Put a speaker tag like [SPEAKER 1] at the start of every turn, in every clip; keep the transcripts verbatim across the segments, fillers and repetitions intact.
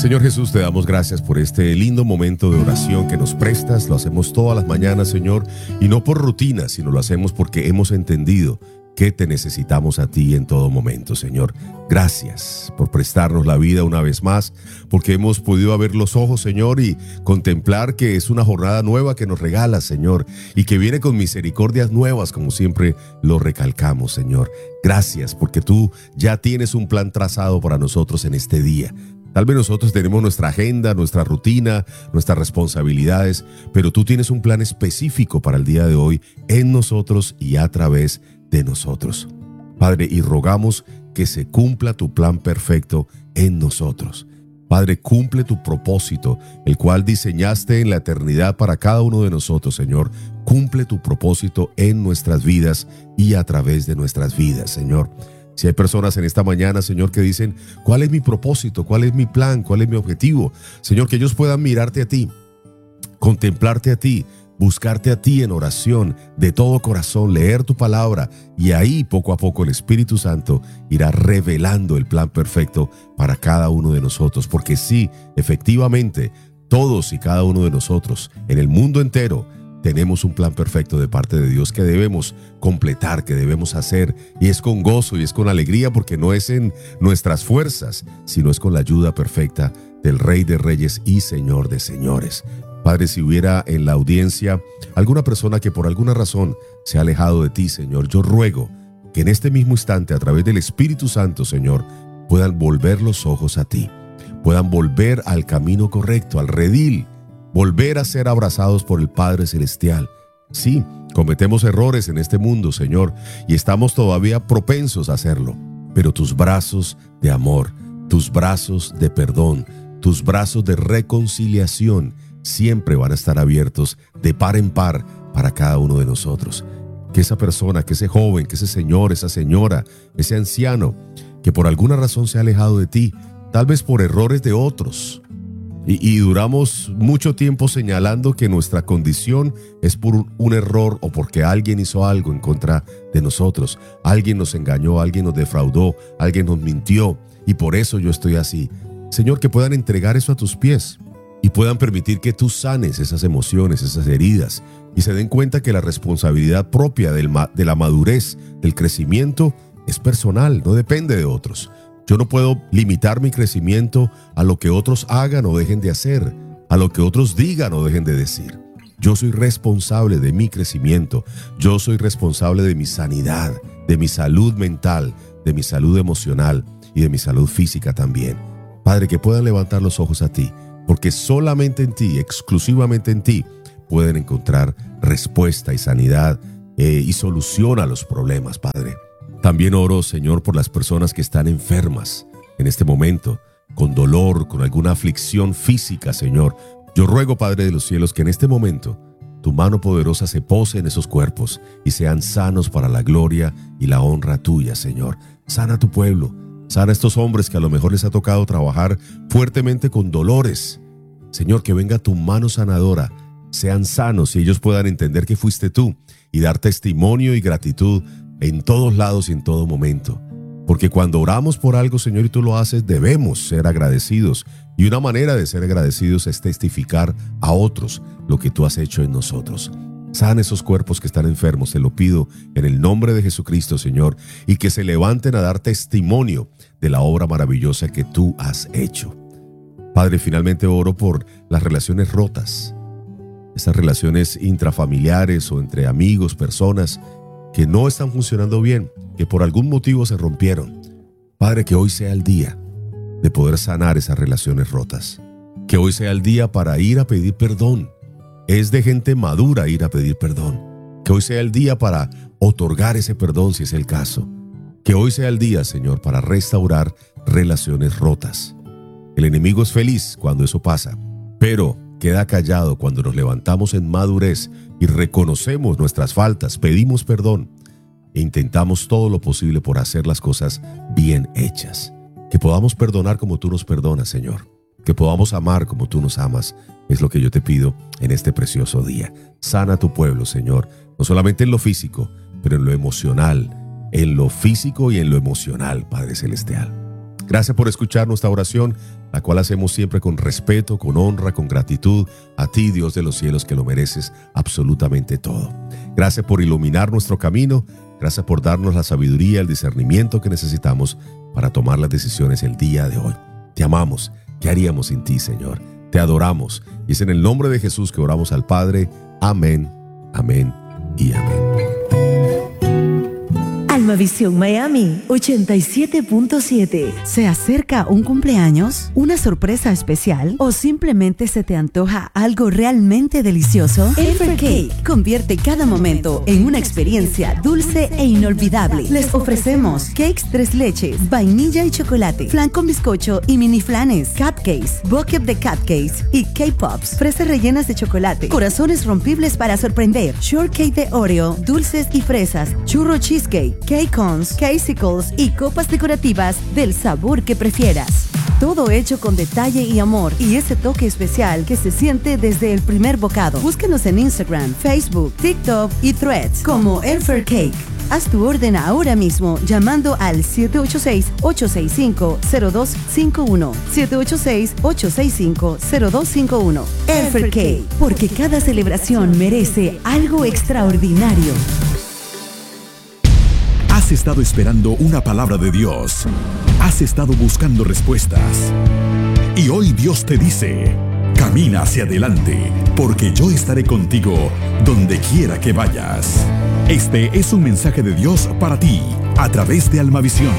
[SPEAKER 1] Señor Jesús, te damos gracias por este lindo momento de oración que nos prestas. Lo hacemos todas las mañanas, Señor, y no por rutina, sino lo hacemos porque hemos entendido que te necesitamos a ti en todo momento, Señor. Gracias por prestarnos la vida una vez más, porque hemos podido abrir los ojos, Señor, y contemplar que es una jornada nueva que nos regalas, Señor, y que viene con misericordias nuevas, como siempre lo recalcamos, Señor. Gracias, porque tú ya tienes un plan trazado para nosotros en este día. Tal vez nosotros tenemos nuestra agenda, nuestra rutina, nuestras responsabilidades, pero tú tienes un plan específico para el día de hoy en nosotros y a través de nosotros. Padre, y rogamos que se cumpla tu plan perfecto en nosotros. Padre, cumple tu propósito, el cual diseñaste en la eternidad para cada uno de nosotros, Señor. Cumple tu propósito en nuestras vidas y a través de nuestras vidas, Señor. Si hay personas en esta mañana, Señor, que dicen, ¿cuál es mi propósito? ¿Cuál es mi plan? ¿Cuál es mi objetivo? Señor, que ellos puedan mirarte a ti, contemplarte a ti, buscarte a ti en oración de todo corazón, leer tu palabra, y ahí poco a poco el Espíritu Santo irá revelando el plan perfecto para cada uno de nosotros. Porque sí, efectivamente, todos y cada uno de nosotros en el mundo entero tenemos un plan perfecto de parte de Dios que debemos completar, que debemos hacer, y es con gozo y es con alegría, porque no es en nuestras fuerzas, sino es con la ayuda perfecta del Rey de Reyes y Señor de Señores. Padre, si hubiera en la audiencia alguna persona que por alguna razón se ha alejado de ti, Señor, yo ruego que en este mismo instante, a través del Espíritu Santo, Señor, puedan volver los ojos a ti, puedan volver al camino correcto, al redil, volver a ser abrazados por el Padre Celestial. Sí, cometemos errores en este mundo, Señor, y estamos todavía propensos a hacerlo, pero tus brazos de amor, tus brazos de perdón, tus brazos de reconciliación siempre van a estar abiertos de par en par para cada uno de nosotros. Que esa persona, que ese joven, que ese señor, esa señora, ese anciano, que por alguna razón se ha alejado de ti, tal vez por errores de otros, Y, y duramos mucho tiempo señalando que nuestra condición es por un, un error o porque alguien hizo algo en contra de nosotros. Alguien nos engañó, alguien nos defraudó, alguien nos mintió, y por eso yo estoy así. Señor, que puedan entregar eso a tus pies y puedan permitir que tú sanes esas emociones, esas heridas, y se den cuenta que la responsabilidad propia del, de la madurez, del crecimiento, es personal, no depende de otros. Yo no puedo limitar mi crecimiento a lo que otros hagan o dejen de hacer, a lo que otros digan o dejen de decir. Yo soy responsable de mi crecimiento. Yo soy responsable de mi sanidad, de mi salud mental, de mi salud emocional y de mi salud física también. Padre, que puedan levantar los ojos a ti, porque solamente en ti, exclusivamente en ti, pueden encontrar respuesta y sanidad eh, y solución a los problemas, Padre. También oro, Señor, por las personas que están enfermas en este momento, con dolor, con alguna aflicción física, Señor. Yo ruego, Padre de los cielos, que en este momento tu mano poderosa se pose en esos cuerpos y sean sanos para la gloria y la honra tuya, Señor. Sana a tu pueblo, sana a estos hombres que a lo mejor les ha tocado trabajar fuertemente con dolores. Señor, que venga tu mano sanadora, sean sanos y ellos puedan entender que fuiste tú y dar testimonio y gratitud en todos lados y en todo momento. Porque cuando oramos por algo, Señor, y tú lo haces, debemos ser agradecidos. Y una manera de ser agradecidos es testificar a otros lo que tú has hecho en nosotros. Sana esos cuerpos que están enfermos, te lo pido en el nombre de Jesucristo, Señor, y que se levanten a dar testimonio de la obra maravillosa que tú has hecho. Padre, finalmente oro por las relaciones rotas, esas relaciones intrafamiliares o entre amigos, personas que no están funcionando bien, que por algún motivo se rompieron. Padre, que hoy sea el día de poder sanar esas relaciones rotas. Que hoy sea el día para ir a pedir perdón. Es de gente madura ir a pedir perdón. Que hoy sea el día para otorgar ese perdón si es el caso. Que hoy sea el día, Señor, para restaurar relaciones rotas. El enemigo es feliz cuando eso pasa, pero queda callado cuando nos levantamos en madurez y reconocemos nuestras faltas, pedimos perdón e intentamos todo lo posible por hacer las cosas bien hechas. Que podamos perdonar como tú nos perdonas, Señor. Que podamos amar como tú nos amas, es lo que yo te pido en este precioso día. Sana a tu pueblo, Señor, no solamente en lo físico, pero en lo emocional, en lo físico y en lo emocional, Padre Celestial. Gracias por escuchar nuestra oración, la cual hacemos siempre con respeto, con honra, con gratitud a ti, Dios de los cielos, que lo mereces absolutamente todo. Gracias por iluminar nuestro camino. Gracias por darnos la sabiduría, el discernimiento que necesitamos para tomar las decisiones el día de hoy. Te amamos. ¿Qué haríamos sin ti, Señor? Te adoramos. Y es en el nombre de Jesús que oramos al Padre. Amén, amén y amén.
[SPEAKER 2] Almavisión Miami ochenta y siete punto siete.
[SPEAKER 3] ¿Se acerca un cumpleaños, una sorpresa especial o simplemente se te antoja algo realmente delicioso?
[SPEAKER 2] Elfer Cake
[SPEAKER 3] convierte cada momento en una experiencia dulce e inolvidable. Les ofrecemos cakes tres leches, vainilla y chocolate, flan con bizcocho y mini flanes, cupcakes, bucket de cupcakes y K-Pops, fresas rellenas de chocolate, corazones rompibles para sorprender, shortcake de Oreo, dulces y fresas, churro cheesecake, K-Cones, Casicles y copas decorativas del sabor que prefieras. Todo hecho con detalle y amor y ese toque especial que se siente desde el primer bocado. Búsquenos en Instagram, Facebook, TikTok y Threads como Elfer Cake. Haz tu orden ahora mismo llamando al siete ocho seis, ocho seis cinco, cero dos cinco uno. siete ocho seis, ocho seis cinco, cero dos cinco uno. Elfer Cake, porque cada celebración merece algo extraordinario.
[SPEAKER 4] Has estado esperando una palabra de Dios. Has estado buscando respuestas. Y hoy Dios te dice: camina hacia adelante, porque yo estaré contigo donde quiera que vayas. Este es un mensaje de Dios para ti, a través de Almavisión.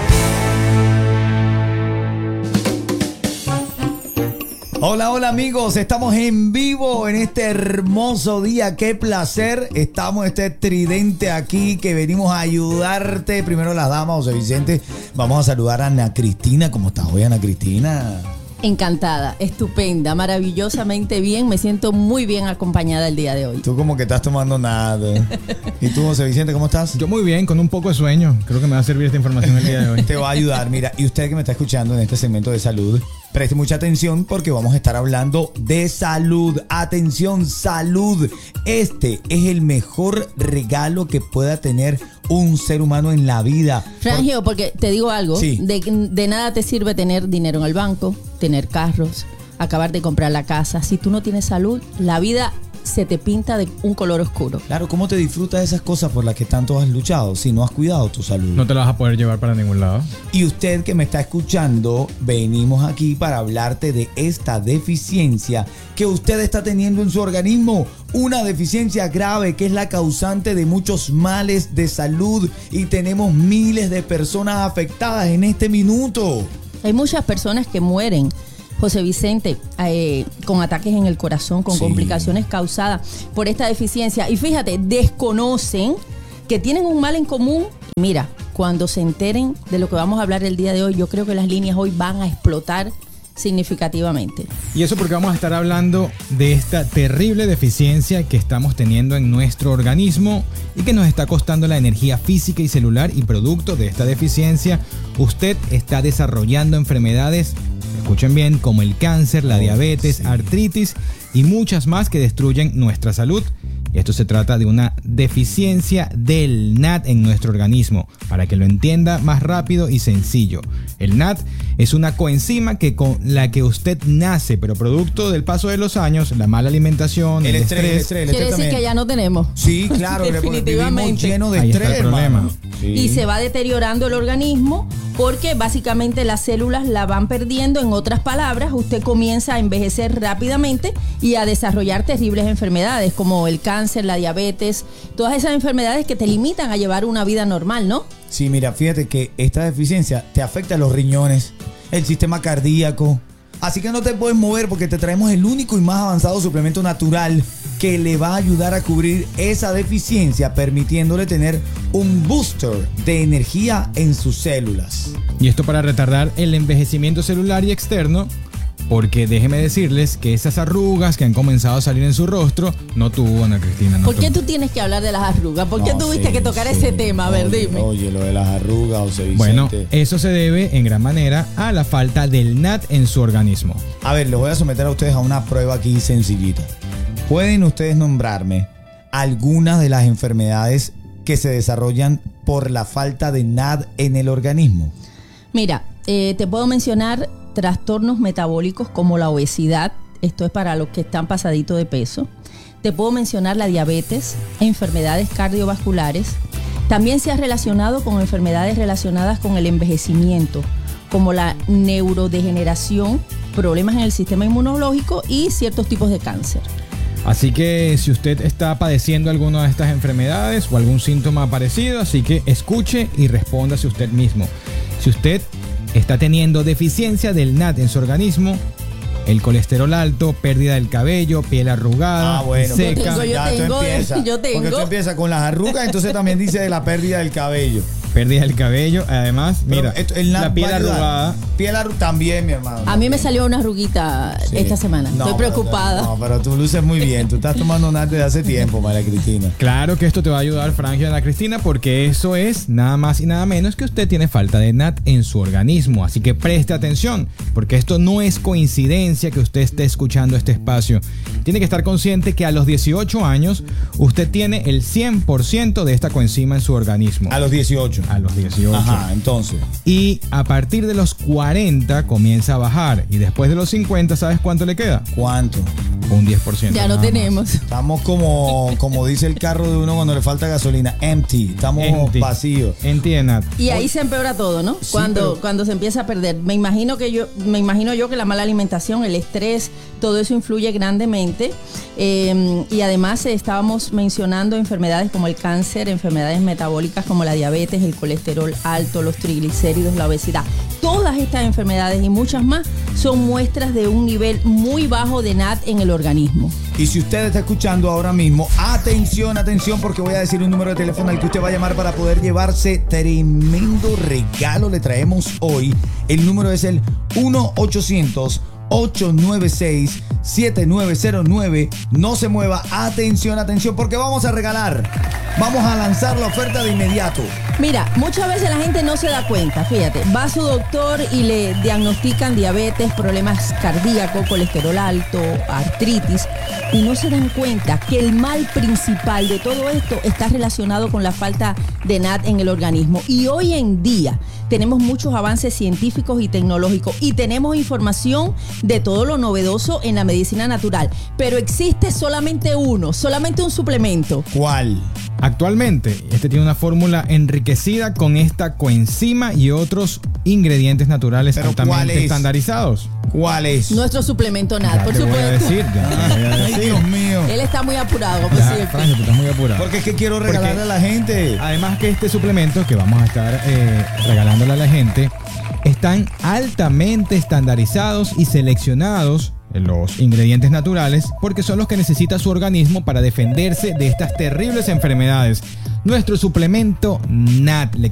[SPEAKER 5] Hola, hola amigos, estamos en vivo en este hermoso día. Qué placer, estamos este tridente aquí que venimos a ayudarte. Primero las damas, José Vicente, vamos a saludar a Ana Cristina. ¿Cómo estás hoy, Ana Cristina?
[SPEAKER 6] Encantada, estupenda, maravillosamente bien. Me siento muy bien acompañada el día de hoy.
[SPEAKER 5] Tú como que estás tomando nada. ¿Y tú, José Vicente, cómo estás?
[SPEAKER 7] Yo muy bien, con un poco de sueño. Creo que me va a servir esta información el día de hoy.
[SPEAKER 5] Te va a ayudar, mira. Y usted que me está escuchando en este segmento de salud, preste mucha atención porque vamos a estar hablando de salud. Atención, salud. Este es el mejor regalo que pueda tener un ser humano en la vida.
[SPEAKER 6] Frangio, porque te digo algo,
[SPEAKER 5] sí.
[SPEAKER 6] de, de nada te sirve tener dinero en el banco, tener carros, acabar de comprar la casa. Si tú no tienes salud, la vida se te pinta de un color oscuro.
[SPEAKER 5] Claro, ¿cómo te disfrutas de esas cosas por las que tanto has luchado si no has cuidado tu salud?
[SPEAKER 7] No te la vas a poder llevar para ningún lado.
[SPEAKER 5] Y usted que me está escuchando, venimos aquí para hablarte de esta deficiencia que usted está teniendo en su organismo. Una deficiencia grave que es la causante de muchos males de salud y tenemos miles de personas afectadas en este minuto.
[SPEAKER 6] Hay muchas personas que mueren, José Vicente, eh, con ataques en el corazón, con
[SPEAKER 5] sí.
[SPEAKER 6] complicaciones causadas por esta deficiencia. Y fíjate, desconocen que tienen un mal en común. Mira, cuando se enteren de lo que vamos a hablar el día de hoy, yo creo que las líneas hoy van a explotar significativamente.
[SPEAKER 7] Y eso porque vamos a estar hablando de esta terrible deficiencia que estamos teniendo en nuestro organismo y que nos está costando la energía física y celular, y producto de esta deficiencia, usted está desarrollando enfermedades, escuchen bien, como el cáncer, la diabetes,
[SPEAKER 5] sí.
[SPEAKER 7] artritis y muchas más que destruyen nuestra salud. Esto se trata de una deficiencia del N A D en nuestro organismo. Para que lo entienda más rápido y sencillo, el N A D es una coenzima que con la que usted nace, pero producto del paso de los años, la mala alimentación, el, el estrés, estrés, el estrés,
[SPEAKER 5] el
[SPEAKER 6] quiere
[SPEAKER 5] estrés
[SPEAKER 6] decir
[SPEAKER 5] también.
[SPEAKER 6] que ya no tenemos.
[SPEAKER 5] Sí, claro, definitivamente lleno de
[SPEAKER 7] ahí
[SPEAKER 5] estrés,
[SPEAKER 7] está el problema.
[SPEAKER 5] Sí.
[SPEAKER 6] Y se va deteriorando el organismo porque básicamente las células la van perdiendo. En otras palabras, usted comienza a envejecer rápidamente y a desarrollar terribles enfermedades como el cáncer, la diabetes, todas esas enfermedades que te limitan a llevar una vida normal, ¿no?
[SPEAKER 5] Sí, mira, fíjate que esta deficiencia te afecta a los riñones, el sistema cardíaco. Así que no te puedes mover porque te traemos el único y más avanzado suplemento natural que le va a ayudar a cubrir esa deficiencia, permitiéndole tener un booster de energía en sus células.
[SPEAKER 7] Y esto para retardar el envejecimiento celular y externo, porque déjeme decirles que esas arrugas que han comenzado a salir en su rostro, no tuvo, Ana Cristina, no
[SPEAKER 6] ¿Por qué
[SPEAKER 7] tuvo.
[SPEAKER 6] tú tienes que hablar de las arrugas? ¿Por qué
[SPEAKER 5] No,
[SPEAKER 6] tuviste
[SPEAKER 5] sí,
[SPEAKER 6] que tocar
[SPEAKER 5] sí.
[SPEAKER 6] ese tema? A ver,
[SPEAKER 5] Oye,
[SPEAKER 6] dime.
[SPEAKER 5] Oye, lo de las arrugas, José Vicente.
[SPEAKER 7] Bueno, eso se debe en gran manera a la falta del N A D en su organismo.
[SPEAKER 5] A ver, les voy a someter a ustedes a una prueba aquí sencillita. ¿Pueden ustedes nombrarme algunas de las enfermedades que se desarrollan por la falta de N A D en el organismo?
[SPEAKER 6] Mira, eh, te puedo mencionar trastornos metabólicos como la obesidad. Esto es para los que están pasaditos de peso. Te puedo mencionar la diabetes, enfermedades cardiovasculares. También se ha relacionado con enfermedades relacionadas con el envejecimiento, como la neurodegeneración, problemas en el sistema inmunológico y ciertos tipos de cáncer.
[SPEAKER 7] Así que si usted está padeciendo alguna de estas enfermedades o algún síntoma parecido, así que escuche y respóndase usted mismo. Si usted está teniendo deficiencia del N A D en su organismo, el colesterol alto, pérdida del cabello, piel arrugada,
[SPEAKER 5] Ah, bueno,
[SPEAKER 7] seca.
[SPEAKER 6] Yo tengo, yo
[SPEAKER 5] ya tú
[SPEAKER 6] tengo,
[SPEAKER 5] empiezas.
[SPEAKER 6] yo tengo.
[SPEAKER 5] Porque tú empiezas con las arrugas, entonces también dice de la pérdida del cabello.
[SPEAKER 7] Pérdida del cabello, además,
[SPEAKER 5] Pero
[SPEAKER 7] mira,
[SPEAKER 5] esto- el N A D
[SPEAKER 7] la piel
[SPEAKER 5] va a ayudar.
[SPEAKER 7] arrugada.
[SPEAKER 5] Piel arrugada también, mi hermano.
[SPEAKER 6] A mí me salió una arruguita
[SPEAKER 5] Sí.
[SPEAKER 6] esta semana.
[SPEAKER 5] No,
[SPEAKER 6] Estoy
[SPEAKER 5] pero-
[SPEAKER 6] preocupada.
[SPEAKER 5] No, pero tú luces muy bien. Tú estás tomando N A D desde hace tiempo, María Cristina.
[SPEAKER 7] Claro que esto te va a ayudar, Frangio y Ana Cristina, porque eso es nada más y nada menos que usted tiene falta de N A D en su organismo. Así que preste atención, porque esto no es coincidencia que usted esté escuchando este espacio. Tiene que estar consciente que a los dieciocho años usted tiene el cien por ciento de esta coenzima en su organismo.
[SPEAKER 5] A los dieciocho.
[SPEAKER 7] A los dieciocho.
[SPEAKER 5] Ajá, entonces.
[SPEAKER 7] Y a partir de los cuarenta comienza a bajar. Y después de los cincuenta, ¿sabes cuánto le queda?
[SPEAKER 5] ¿Cuánto?
[SPEAKER 7] Un diez por ciento.
[SPEAKER 6] Ya no
[SPEAKER 7] nada más.
[SPEAKER 6] tenemos.
[SPEAKER 5] Estamos como, como dice el carro de uno cuando le falta gasolina, empty. Estamos
[SPEAKER 7] Empty.
[SPEAKER 5] vacíos.
[SPEAKER 7] Empty de N A D.
[SPEAKER 6] Y ahí se empeora todo, ¿no?
[SPEAKER 5] Sí,
[SPEAKER 6] cuando,
[SPEAKER 5] pero-
[SPEAKER 6] cuando se empieza a perder. Me imagino que yo, me imagino yo que la mala alimentación, el estrés, todo eso influye grandemente. Eh, y además eh, estábamos mencionando enfermedades como el cáncer, enfermedades metabólicas como la diabetes, el colesterol alto, los triglicéridos, la obesidad. Todas estas enfermedades y muchas más son muestras de un nivel muy bajo de N A D en el organismo.
[SPEAKER 5] Y si usted está escuchando ahora mismo, atención, atención, porque voy a decir un número de teléfono al que usted va a llamar para poder llevarse tremendo regalo. Le traemos hoy. El número es el uno ochocientos, ocho nueve seis, siete nueve cero nueve. No se mueva. Atención, atención, porque vamos a regalar. Vamos a lanzar la oferta de inmediato.
[SPEAKER 6] Mira, muchas veces la gente no se da cuenta, fíjate, va a su doctor y le diagnostican diabetes, problemas cardíacos, colesterol alto, artritis, y no se dan cuenta que el mal principal de todo esto está relacionado con la falta de N A D en el organismo. Y hoy en día tenemos muchos avances científicos y tecnológicos y tenemos información de todo lo novedoso en la medicina natural, pero existe solamente uno, solamente un suplemento.
[SPEAKER 5] ¿Cuál?
[SPEAKER 7] Actualmente, este tiene una fórmula enriquecida con esta coenzima y otros ingredientes naturales
[SPEAKER 5] ¿Pero cuál
[SPEAKER 7] altamente
[SPEAKER 5] es?
[SPEAKER 7] estandarizados.
[SPEAKER 5] ¿Cuál es?
[SPEAKER 6] Nuestro suplemento N A D,
[SPEAKER 7] Ya
[SPEAKER 6] por
[SPEAKER 7] te voy a
[SPEAKER 6] supuesto.
[SPEAKER 7] decir, ya te voy a
[SPEAKER 5] Ay,
[SPEAKER 7] decir.
[SPEAKER 5] Dios mío.
[SPEAKER 6] Él está muy apurado, como
[SPEAKER 7] Ya,
[SPEAKER 6] siempre.
[SPEAKER 7] Franjo, tú estás muy apurado.
[SPEAKER 5] Porque es que quiero regalarle
[SPEAKER 7] Porque-
[SPEAKER 5] a la gente.
[SPEAKER 7] Además que este suplemento que vamos a estar eh, regalándole a la gente están altamente estandarizados y seleccionados los ingredientes naturales porque son los que necesita su organismo para defenderse de estas terribles enfermedades. Nuestro suplemento N A D le